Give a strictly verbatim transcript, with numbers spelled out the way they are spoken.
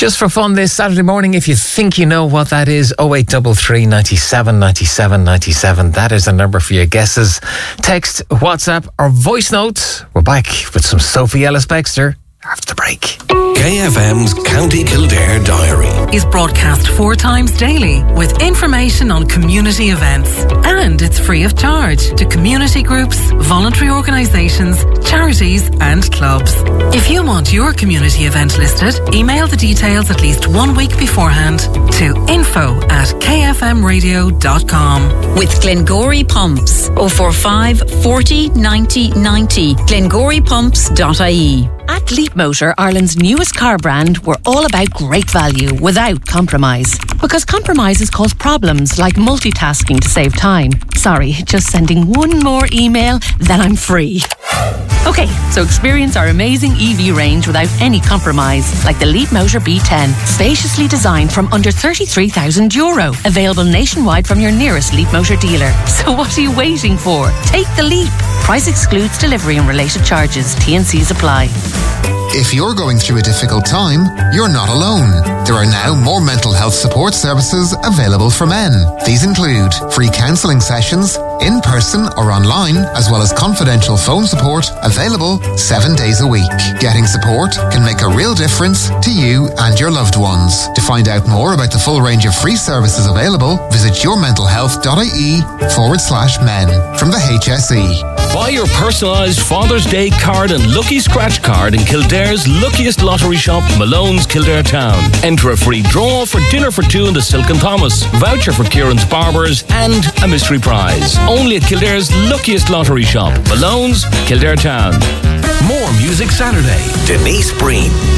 Just for fun this Saturday morning, if you think you know what that is, oh eight three three, ninety-seven, ninety-seven, ninety-seven. That is the number for your guesses. Text, WhatsApp or voice note. We're back with some Sophie Ellis-Bextor after the break. K F M's County Kildare Diary is broadcast four times daily with information on community events. And it's free of charge to community groups, voluntary organisations, charities and clubs. If you want your community event listed, email the details at least one week beforehand to info at k f m radio dot com. With Glengory Pumps, oh four five, forty, ninety, ninety, glengory pumps dot I E. At Leap Motor, Ireland's newest car brand, we're all about great value without compromise. Because compromises cause problems like multitasking to save time. Sorry, just sending one more email, then I'm free. Okay, so experience our amazing E V range without any compromise, like the Leap Motor B ten, spaciously designed from under thirty-three thousand euro. Available nationwide from your nearest Leap Motor dealer. So what are you waiting for? Take the leap. Price excludes delivery and related charges. T and C's apply. If you're going through a difficult time, you're not alone. There are now more mental health support services available for men. These include free counselling sessions, in person or online, as well as confidential phone support available seven days a week. Getting support can make a real difference to you and your loved ones. To find out more about the full range of free services available, visit yourmentalhealth.ie forward slash men from the H S E. Buy your personalised Father's Day card and Lucky Scratch card in Kildare's luckiest lottery shop, Malone's Kildare Town. Enter a free draw for dinner for two in the Silk and Thomas, voucher for Kieran's Barbers and a mystery prize. Only at Kildare's luckiest lottery shop, Malone's Kildare Town. More Music Saturday. Denise Breen.